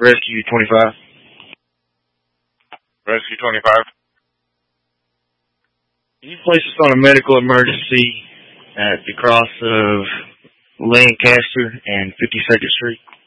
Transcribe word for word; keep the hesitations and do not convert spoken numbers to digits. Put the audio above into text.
Rescue twenty-five. Rescue twenty-five. Can you place us on a medical emergency at the cross of Lancaster and fifty-second Street?